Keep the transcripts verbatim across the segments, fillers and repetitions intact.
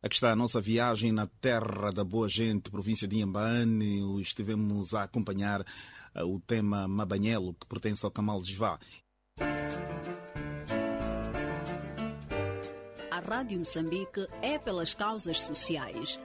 Aqui está a nossa viagem na terra da boa gente, província de Inhambane. Estivemos a acompanhar uh, o tema Mabanhelo, que pertence ao Camal Jivá. A Rádio Moçambique é pelas causas sociais.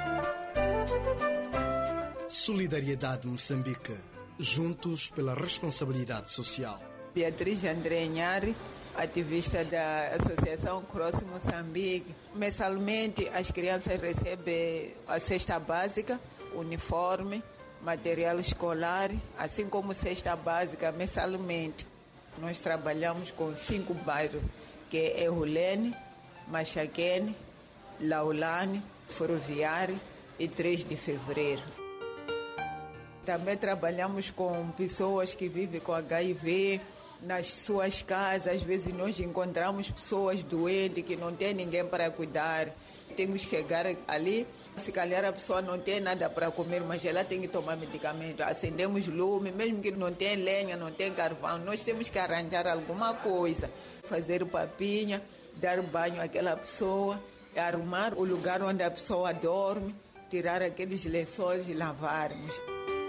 Solidariedade Moçambique. Juntos pela responsabilidade social. Beatriz André Nhari, ativista da Associação Cross Moçambique. Mensalmente, as crianças recebem a cesta básica, uniforme, material escolar, assim como cesta básica mensalmente. Nós trabalhamos com cinco bairros, que é Rulene, Machaquene, Laulane, Ferroviário e três de fevereiro. Também trabalhamos com pessoas que vivem com H I V nas suas casas. Às vezes nós encontramos pessoas doentes que não tem ninguém para cuidar. Temos que chegar ali, se calhar a pessoa não tem nada para comer, mas ela tem que tomar medicamento. Acendemos lume, mesmo que não tem lenha, não tem carvão, nós temos que arranjar alguma coisa. Fazer papinha, dar banho àquela pessoa, arrumar o lugar onde a pessoa dorme, tirar aqueles lençóis e lavarmos.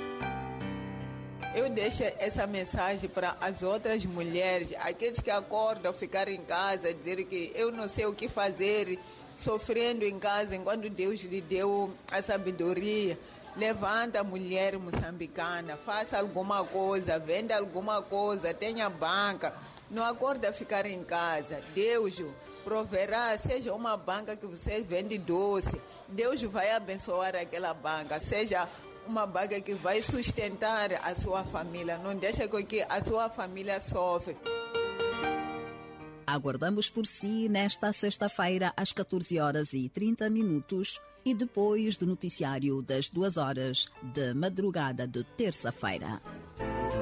Eu deixo essa mensagem para as outras mulheres, aqueles que acordam, ficar em casa, dizer que eu não sei o que fazer, sofrendo em casa, enquanto Deus lhe deu a sabedoria. Levanta a mulher moçambicana, faça alguma coisa, venda alguma coisa, tenha banca. Não acorda a ficar em casa. Deus proverá, seja uma banca que você vende doce, Deus vai abençoar aquela banca, seja uma banca que vai sustentar a sua família, não deixa com que a sua família sofra. Aguardamos por si nesta sexta-feira às catorze horas e trinta minutos e depois do noticiário das duas horas de madrugada de terça-feira.